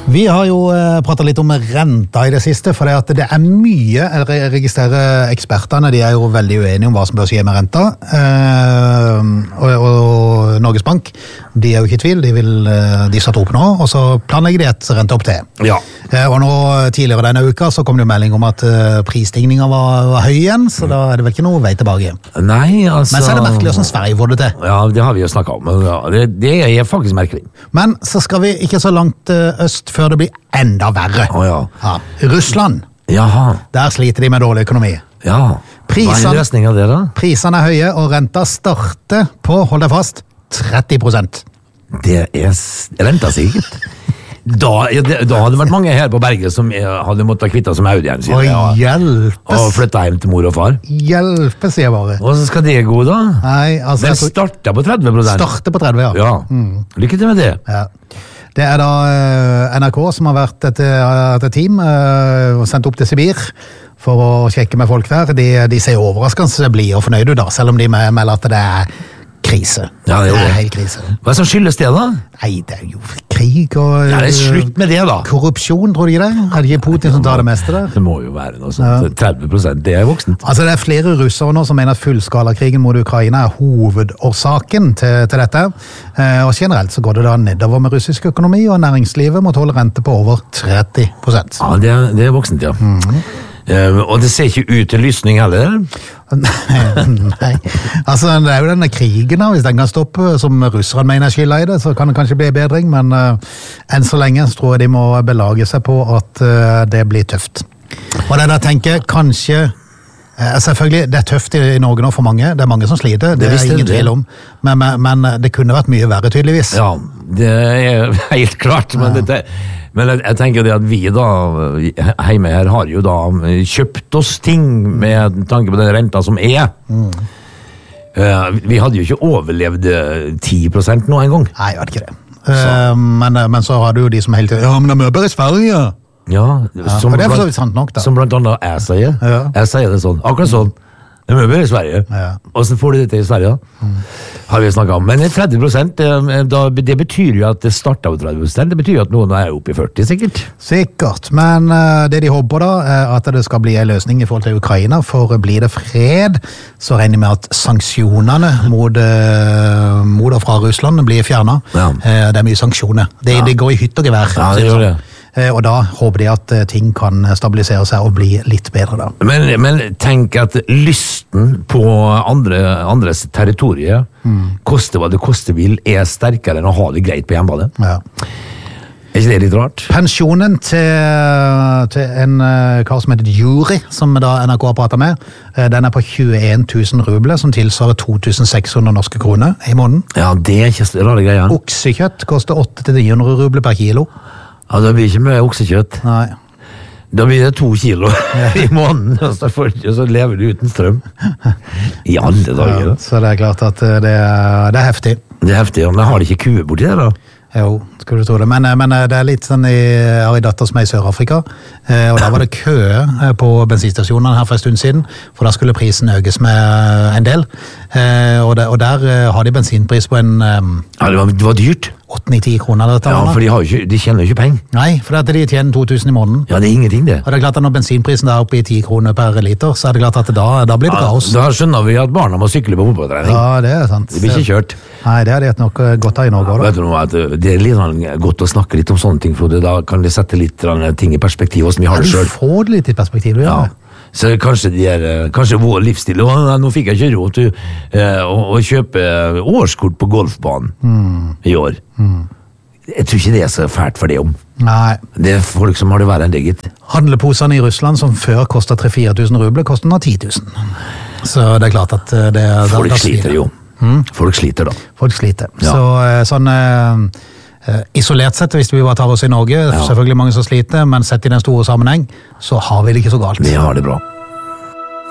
Vi har jo pratet litt om renta I det siste, for det mye, jeg registrerer ekspertene, de jo veldig uenige om hva som bør skje med renta, og Norges Bank, de jo ikke I tvil, de satt opp nå, og så planlegger de et rente opp til. Ja. Og nå tidligere denne uka så kom det jo melding om at prisstigningen var høy igjen, så da det vel ikke noe vei tilbake. Nei, altså... Men så det merkelig hvordan Sverige får det til. Ja, det har vi jo snakket om, ja, det faktisk merkelig. Men så skal vi ikke så langt øst før det blir enda verre. Ja. Russland. Jaha. Der sliter de med dårlig økonomi. Ja. Hva løsningen av det da? Prisene høye, og renta starter på, hold deg fast, 30%. Det renta sikkert. Da hadde det vært mange her på berget som hadde måttet kvitte som Audien sin. Hjelpes. Og flytte hjem til mor og far. Hjelpes, jeg bare. Og så skal det gå da? Nei, altså... Den starter på 30%. Starter på 30, ja. Ja. Lykke til med det. Ja. Det da NRK som har vært et team og sendt opp til Sibir for å sjekke med folk der. De ser overraskende blide og fornøyde da, selv om de melder at det krise. Ja, det helt krise. Hva som skyldes det da? Nei, det jo krig og... Ja, det slutt med det da. Korrupsjon, tror du ikke det? Det ikke Putin som tar det meste der? Det må jo være noe sånt. 30%, det voksent. Altså, det flere russere nå som mener at fullskalakrigen mot Ukraina hovedårsaken til dette. Og generelt så går det da nedover med russisk økonomi, og næringslivet må tåle rente på over 30%. Ja, det voksent, ja. Og det ser ikke ut til lysning heller? Nei, altså det jo denne krigen da, hvis den kan stoppe, som russerne mener skylda I det, så kan det kanskje bli bedring, men enn så lenge så tror jeg de må belage seg på at det blir tøft. Og det da tenker kanskje, selvfølgelig det tøft I Norge nå for mange, det mange som sliter, det ingen tvil om, men det kunne vært mye verre tydeligvis. Ja, det helt klart, men jeg tenker det at vi da hjemme her har jo da kjøpt oss ting med tanke på den renta som vi hadde jo ikke overlevd 10% nå en gang. Nei, jeg hadde ikke det. Men så har du jo de som hele tiden, ja, men det mye bedre I Sverige. Ja, for det for så vidt sant nok da. Som blant annet jeg sier. Jeg sier det sånn, akkurat sånn. Det er mye bedre I Sverige. Og så får du det til I Sverige, har vi snakket om. Men 30%, det betyr jo at det starter på 30%. Det betyr jo at noen oppe I 40, sikkert. Sikkert, men det de håper da, at det skal bli en løsning I forhold til Ukraina, for blir det fred, så regner jeg med at sanksjonene mot og fra Russland blir fjernet. Det mye sanksjoner. Det går I hytt og gevær. Ja, det gjør det. Og da håper de at ting kan stabilisere seg og bli litt bedre da. Men tenk at lysten på andres territorier, koste hva det koste vil, sterkere enn å ha det greit på hjemmebane. Ja. Ikke det litt rart? Pensjonen til en kar som heter Juri, som da NRK har pratet med, den på 21 000 rubler, som tilsvarer 2600 norske kroner I måneden. Ja, det ikke rare greier. Oksekjøtt koster 800-900 rubler per kilo. Ja, det blir ikke mye oksekjøtt. Nei. Da blir det 2 kilo I måneden, og så lever du uten strøm. I alle dager. Ja, så det klart at det heftig. Det heftig, men har de ikke kue borti der da? Jo, skulle du tro det. Men det litt sånn, jeg har en datter som I Sør-Afrika, og da var det kø på bensinstasjonene her for en stund siden, for da skulle prisen økes med en del, og der har de bensinpris på en... Ja, det var dyrt. 8-10 kroner dette. Ja, for de tjener jo ikke penger. Nei, for de tjener 2000 I måneden. Ja, det ingenting det. Og det klart at når bensinprisen oppe I 10 kroner per liter, så det klart at da blir det kaos. Da skjønner vi at barna må sykle på fotballtrening. Ja, det sant. Det blir ikke kjørt. Nei, det det nok godt av I Norge. Vet du noe, at det litt godt å snakke litt om sånne ting, for da kan det sette litt ting I perspektiv, hvordan vi har det selv. Du får det litt I perspektiv, ja. Så kanskje vår livsstil, og nå fikk jeg ikke råd til å kjøpe årskort på golfbanen I år. Jeg tror ikke det så fælt for det om. Nei. Det folk som har det verre enn det, gitt. Handleposene I Russland som før kostet 3-4 000 rubler, koster nå 10 000. Så det klart at det... Folk sliter jo. Folk sliter da. Folk sliter. Ja. Så sånn... isolert sett, hvis vi bare tar oss I Norge, selvfølgelig mange som sliter, men sett I den store sammenheng, så har vi det ikke så galt. Vi har det bra.